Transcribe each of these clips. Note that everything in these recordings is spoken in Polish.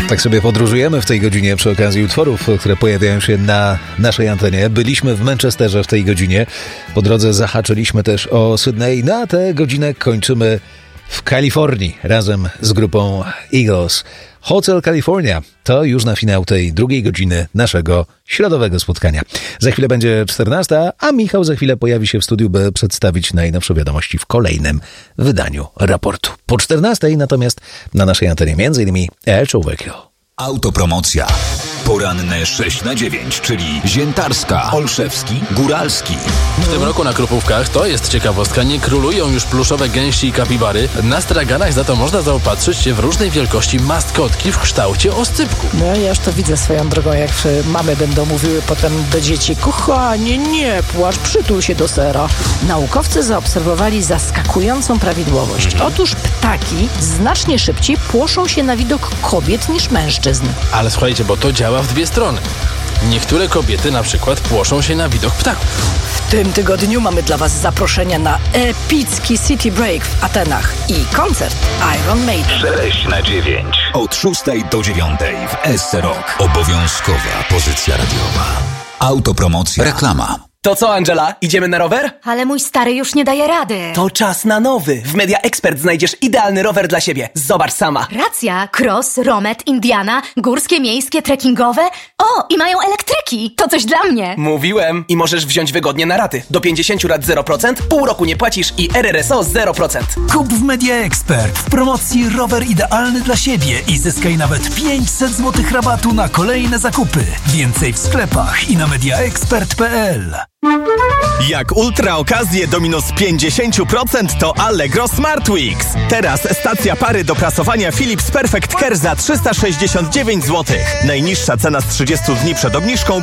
Tak sobie podróżujemy w tej godzinie przy okazji utworów, które pojawiają się na naszej antenie. Byliśmy w Manchesterze w tej godzinie. Po drodze zahaczyliśmy też o Sydney. Na tę godzinę kończymy w Kalifornii razem z grupą Eagles. Hotel California to już na finał tej drugiej godziny naszego środowego spotkania. Za chwilę będzie 14, a Michał za chwilę pojawi się w studiu, by przedstawić najnowsze wiadomości w kolejnym wydaniu raportu. Po 14 natomiast na naszej antenie m.in. Edge Overkill. Autopromocja. Poranne 6 na 9, czyli Ziętarska, Olszewski, Góralski. W tym roku na Krupówkach, to jest ciekawostka, nie królują już pluszowe gęsi i kapibary. Na straganach za to można zaopatrzyć się w różnej wielkości mastkotki w kształcie oscypku. No ja już to widzę swoją drogą, jak mamy będą mówiły potem do dzieci: kochanie, nie płacz, przytul się do sera. Naukowcy zaobserwowali zaskakującą prawidłowość. Otóż ptaki znacznie szybciej płoszą się na widok kobiet niż mężczyzn. Ale słuchajcie, bo to działa w dwie strony. Niektóre kobiety na przykład płoszą się na widok ptaków. W tym tygodniu mamy dla Was zaproszenia na epicki City Break w Atenach i koncert Iron Maiden. 6 na 9. Od 6 do 9 w SC Rock. Obowiązkowa pozycja radiowa. Autopromocja. Reklama. To co, Angela? Idziemy na rower? Ale mój stary już nie daje rady. To czas na nowy. W Media Expert znajdziesz idealny rower dla siebie. Zobacz sama. Racja, cross, romet, Indiana, górskie, miejskie, trekkingowe. O, i mają elektryki. To coś dla mnie. Mówiłem. I możesz wziąć wygodnie na raty. Do 50 lat 0%, pół roku nie płacisz i RRSO 0%. Kup w Media Expert w promocji rower idealny dla siebie i zyskaj nawet 500 zł rabatu na kolejne zakupy. Więcej w sklepach i na mediaexpert.pl. Jak ultra okazje do minus 50% to Allegro Smart Weeks. Teraz stacja pary do prasowania Philips Perfect Care za 369 zł. Najniższa cena z 30 dni przed obniżką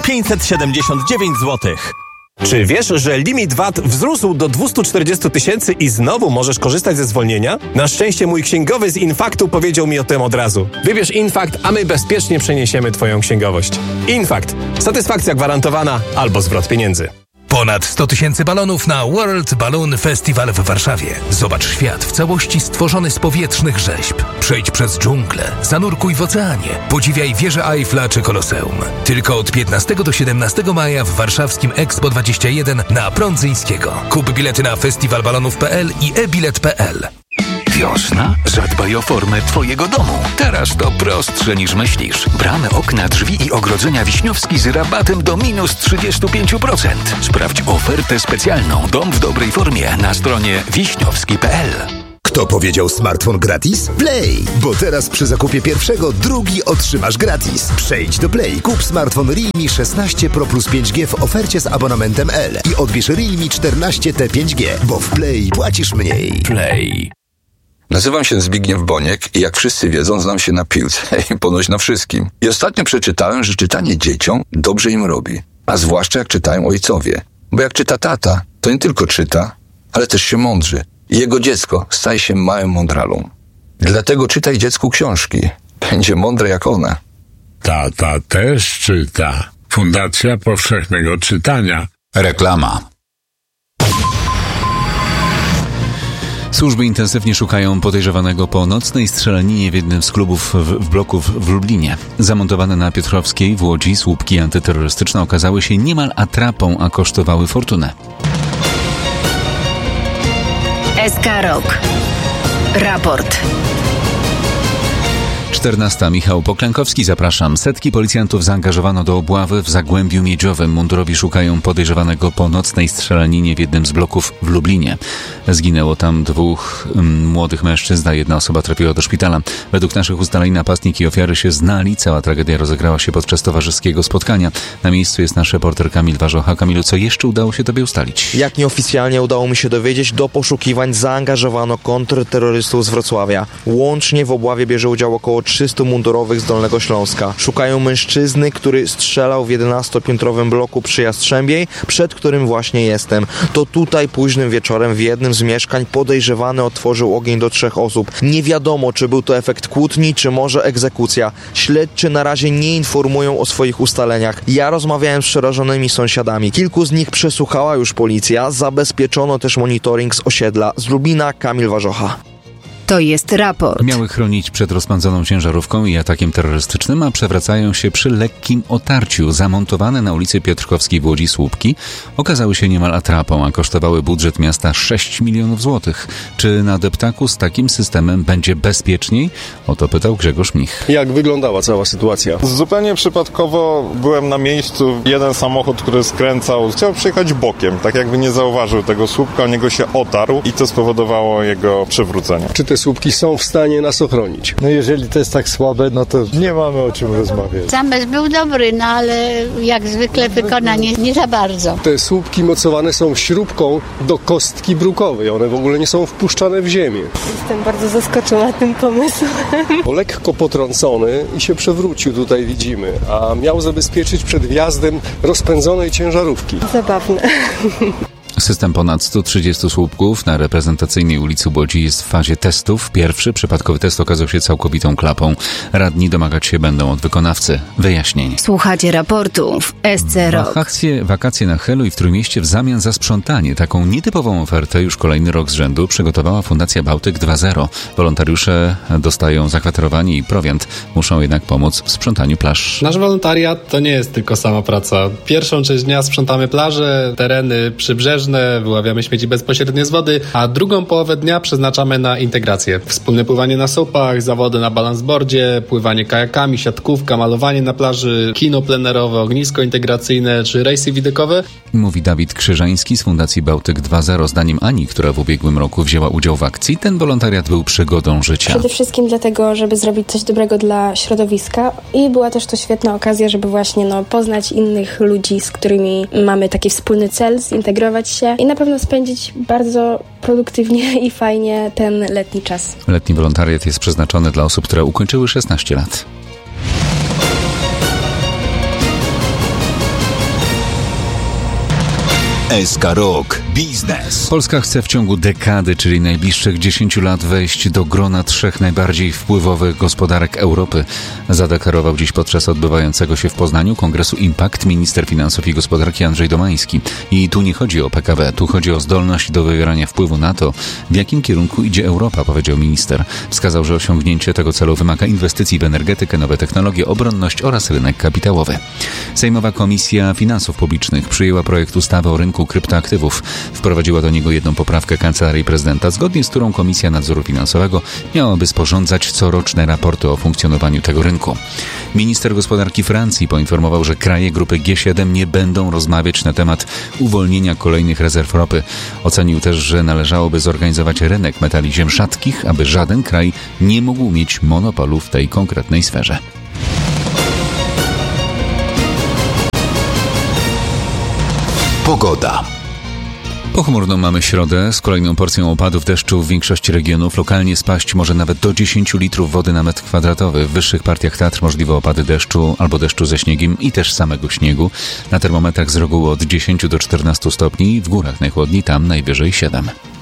579 zł. Czy wiesz, że limit VAT wzrósł do 240 000 i znowu możesz korzystać ze zwolnienia? Na szczęście mój księgowy z Infaktu powiedział mi o tym od razu. Wybierz Infakt, a my bezpiecznie przeniesiemy Twoją księgowość. Infakt. Satysfakcja gwarantowana albo zwrot pieniędzy. Ponad 100 000 balonów na World Balloon Festival w Warszawie. Zobacz świat w całości stworzony z powietrznych rzeźb. Przejdź przez dżunglę, zanurkuj w oceanie, podziwiaj wieżę Eiffla czy Koloseum. Tylko od 15 do 17 maja w warszawskim Expo 21 na Prądzyńskiego. Kup bilety na festiwalbalonów.pl i e-bilet.pl. Wiosna? Zadbaj o formę Twojego domu. Teraz to prostsze niż myślisz. Bramy, okna, drzwi i ogrodzenia Wiśniowski z rabatem do minus 35%. Sprawdź ofertę specjalną Dom w dobrej formie na stronie wiśniowski.pl. Kto powiedział smartfon gratis? Play! Bo teraz przy zakupie pierwszego drugi otrzymasz gratis. Przejdź do Play, kup smartfon Realme 16 Pro plus 5G w ofercie z abonamentem L i odbierz Realme 14T 5G, bo w Play płacisz mniej. Play. Nazywam się Zbigniew Boniek i jak wszyscy wiedzą, znam się na piłce i ponoć na wszystkim. I ostatnio przeczytałem, że czytanie dzieciom dobrze im robi. A zwłaszcza jak czytają ojcowie. Bo jak czyta tata, to nie tylko czyta, ale też się mądrzy. I jego dziecko staje się małym mądralą. Dlatego czytaj dziecku książki. Będzie mądre jak ona. Tata też czyta. Fundacja Powszechnego Czytania. Reklama. Służby intensywnie szukają podejrzewanego po nocnej strzelaninie w jednym z klubów w bloków w Lublinie. Zamontowane na Piotrowskiej w Łodzi słupki antyterrorystyczne okazały się niemal atrapą, a kosztowały fortunę. SK Rock. Raport. 14. Michał Poklankowski, zapraszam. Setki policjantów zaangażowano do obławy w Zagłębiu Miedziowym. Mundurowi szukają podejrzewanego po nocnej strzelaninie w jednym z bloków w Lublinie. Zginęło tam 2 młodych mężczyzn, a 1 osoba trafiła do szpitala. Według naszych ustaleń napastnik i ofiary się znali. Cała tragedia rozegrała się podczas towarzyskiego spotkania. Na miejscu jest nasz reporter Kamil Warzocha. Kamilu, co jeszcze udało się Tobie ustalić? Jak nieoficjalnie udało mi się dowiedzieć, do poszukiwań zaangażowano kontrterrorystów z Wrocławia. Łącznie w obławie bierze udział około 300 mundurowych z Dolnego Śląska. Szukają mężczyzny, który strzelał w 11-piętrowym bloku przy Jastrzębiej, przed którym właśnie jestem. To tutaj późnym wieczorem w jednym z mieszkań podejrzewany otworzył ogień do 3 osób. Nie wiadomo, czy był to efekt kłótni, czy może egzekucja. Śledczy na razie nie informują o swoich ustaleniach. Ja rozmawiałem z przerażonymi sąsiadami. Kilku z nich przesłuchała już policja. Zabezpieczono też monitoring z osiedla. Z Lublina Kamil Warzocha. To jest raport. Miały chronić przed rozpędzoną ciężarówką i atakiem terrorystycznym, a przewracają się przy lekkim otarciu. Zamontowane na ulicy Piotrkowskiej w Łodzi słupki okazały się niemal atrapą, a kosztowały budżet miasta 6 milionów złotych. Czy na deptaku z takim systemem będzie bezpieczniej? O to pytał Grzegorz Mich. Jak wyglądała cała sytuacja? Zupełnie przypadkowo byłem na miejscu. Jeden samochód, który skręcał, chciał przejechać bokiem, tak jakby nie zauważył tego słupka, o niego się otarł i to spowodowało jego przewrócenie. Czy te słupki są w stanie nas ochronić? No jeżeli to jest tak słabe, no to nie mamy o czym rozmawiać. Zamysł był dobry, no ale jak zwykle wykonanie nie za bardzo. Te słupki mocowane są śrubką do kostki brukowej. One w ogóle nie są wpuszczane w ziemię. Jestem bardzo zaskoczona tym pomysłem. Lekko potrącony i się przewrócił, tutaj widzimy, a miał zabezpieczyć przed wjazdem rozpędzonej ciężarówki. Zabawne. System ponad 130 słupków na reprezentacyjnej ulicy Łodzi jest w fazie testów. Pierwszy przypadkowy test okazał się całkowitą klapą. Radni domagać się będą od wykonawcy wyjaśnień. Słuchacie raportu w SC Rok. Wakacje na Helu i w Trójmieście w zamian za sprzątanie. Taką nietypową ofertę już kolejny rok z rzędu przygotowała Fundacja Bałtyk 2.0. Wolontariusze dostają zakwaterowanie i prowiant. Muszą jednak pomóc w sprzątaniu plaż. Nasz wolontariat to nie jest tylko sama praca. Pierwszą część dnia sprzątamy plaże, tereny przybrzeżne, wyławiamy śmieci bezpośrednio z wody, a drugą połowę dnia przeznaczamy na integrację. Wspólne pływanie na SUP-ach, zawody na balansboardzie, pływanie kajakami, siatkówka, malowanie na plaży, kino plenerowe, ognisko integracyjne czy rejsy widokowe. Mówi Dawid Krzyżański z Fundacji Bałtyk 2.0. Zdaniem Ani, która w ubiegłym roku wzięła udział w akcji, ten wolontariat był przygodą życia. Przede wszystkim dlatego, żeby zrobić coś dobrego dla środowiska i była też to świetna okazja, żeby właśnie poznać innych ludzi, z którymi mamy taki wspólny cel, zintegrować się i na pewno spędzić bardzo produktywnie i fajnie ten letni czas. Letni wolontariat jest przeznaczony dla osób, które ukończyły 16 lat. SK Rok Biznes. Polska chce w ciągu dekady, czyli najbliższych 10 lat, wejść do grona 3 najbardziej wpływowych gospodarek Europy. Zadeklarował dziś podczas odbywającego się w Poznaniu kongresu Impact minister finansów i gospodarki Andrzej Domański. I tu nie chodzi o PKB, tu chodzi o zdolność do wywierania wpływu na to, w jakim kierunku idzie Europa, powiedział minister. Wskazał, że osiągnięcie tego celu wymaga inwestycji w energetykę, nowe technologie, obronność oraz rynek kapitałowy. Sejmowa Komisja Finansów Publicznych przyjęła projekt ustawy o rynku kryptoaktywów. Wprowadziła do niego jedną poprawkę Kancelarii Prezydenta, zgodnie z którą Komisja Nadzoru Finansowego miałaby sporządzać coroczne raporty o funkcjonowaniu tego rynku. Minister gospodarki Francji poinformował, że kraje grupy G7 nie będą rozmawiać na temat uwolnienia kolejnych rezerw ropy. Ocenił też, że należałoby zorganizować rynek metali ziem rzadkich, aby żaden kraj nie mógł mieć monopolu w tej konkretnej sferze. Pogoda. Pochmurną mamy środę z kolejną porcją opadów deszczu w większości regionów. Lokalnie spaść może nawet do 10 litrów wody na metr kwadratowy. W wyższych partiach Tatr możliwe opady deszczu albo deszczu ze śniegiem i też samego śniegu. Na termometrach z reguły od 10 do 14 stopni, w górach najchłodniej, tam najwyżej 7.